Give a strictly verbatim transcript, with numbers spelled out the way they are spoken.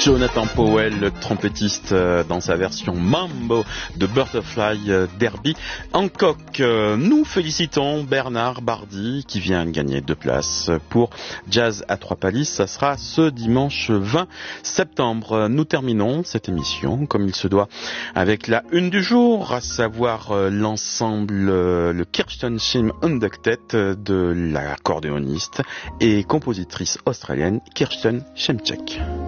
Jonathan Powell, le trompettiste, dans sa version Mambo de Butterfly Derby. Hancock, nous félicitons Bernard Bardy qui vient de gagner deux places pour Jazz à Trois Pallis. Ça sera ce dimanche vingt septembre. Nous terminons cette émission comme il se doit avec la une du jour, à savoir l'ensemble, le Kirsten Shim Inducted de l'accordéoniste et compositrice australienne Kirsten Shemchak.